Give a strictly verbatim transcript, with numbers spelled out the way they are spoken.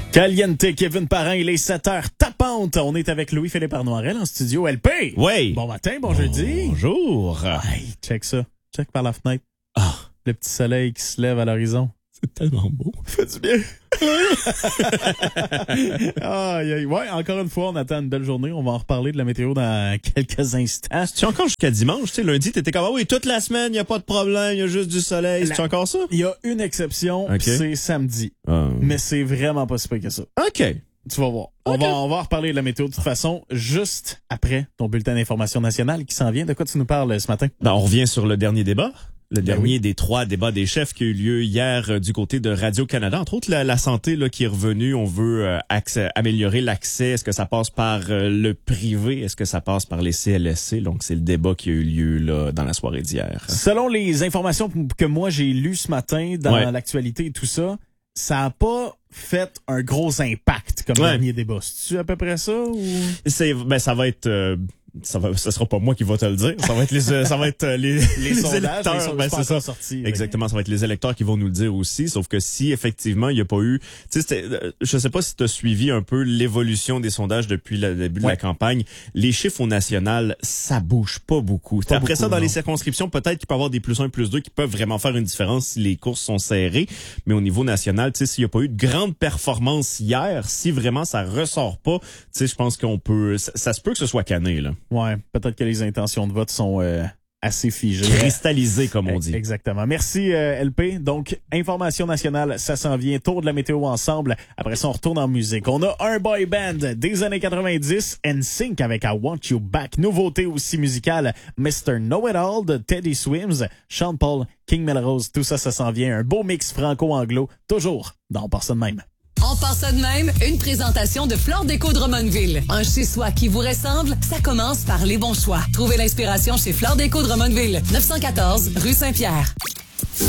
Caliente, Kevin Parrain, il est sept heures tapantes. On est avec Louis-Philippe Arnoirel en studio L P. Oui. Bon matin, bon jeudi. Bonjour. Hey, check ça. Check par la fenêtre. Ah, Le petit soleil qui se lève à l'horizon. c'est tellement beau. Ça fait du bien. Aïe, aïe. Ouais, encore une fois, on attend une belle journée. On va en reparler de la météo dans quelques instants. Tu es encore jusqu'à dimanche, tu sais, lundi, t'étais comme, ah oui, toute la semaine, il n'y a pas de problème, il y a juste du soleil. La- C'est encore ça? Il y a une exception, Ok. pis c'est samedi. Ah. Mais c'est vraiment pas si pire que ça. OK. Tu vas voir. On Ok. va, on va en reparler de la météo de toute façon, juste après ton bulletin d'information nationale qui s'en vient. De quoi tu nous parles ce matin? Ben, on revient sur le dernier débat. Le Ben dernier oui. des trois débats des chefs qui a eu lieu hier euh, du côté de Radio-Canada. Entre autres, la, la santé là, qui est revenue. On veut euh, accès, améliorer l'accès. Est-ce que ça passe par euh, le privé? Est-ce que ça passe par les C L S C? Donc, c'est le débat qui a eu lieu là, dans la soirée d'hier. Selon les informations que moi j'ai lues ce matin dans Ouais. l'actualité et tout ça, ça a pas fait un gros impact comme Ouais. dernier débat. C'est-tu à peu près ça ou? C'est, ben, ça va être... euh, ça va, ça sera pas moi qui va te le dire. Ça va être les, euh, ça va être euh, les, Les, sondages, ils sont Ben, pas c'est ça. encore sortis. Exactement, ça va être les électeurs qui vont nous le dire aussi, sauf que si effectivement il n'y a pas eu, tu sais, c'était- euh, je sais pas si tu as suivi un peu l'évolution des sondages depuis le début de Ouais. la campagne, les chiffres au national, ça bouge pas beaucoup. Pas Après beaucoup, ça, dans non. les circonscriptions, peut-être qu'il peut y avoir des plus un, plus deux qui peuvent vraiment faire une différence si les courses sont serrées, mais au niveau national, tu sais, s'il n'y a pas eu de grande performance hier, si vraiment ça ressort pas, tu sais, je pense qu'on peut, ça, ça se peut que ce soit cané, là. Ouais, peut-être que les intentions de vote sont euh, assez figées. Cristallisé, comme on dit. Exactement. Merci euh, L P. Donc, information nationale, ça s'en vient. Tour de la météo ensemble. Après ça, on retourne en musique. On a un boy band des années quatre-vingt-dix, N Sync avec I Want You Back. Nouveauté aussi musicale, mister Know-It-All de Teddy Swims, Sean Paul, King Melrose. Tout ça, ça s'en vient. Un beau mix franco-anglo. Toujours dans Part ça de même. On part ça de même, une présentation de Flore Déco Drummondville. Un chez-soi qui vous ressemble, ça commence par les bons choix. Trouvez l'inspiration chez Flore Déco Drummondville, neuf cent quatorze rue Saint-Pierre.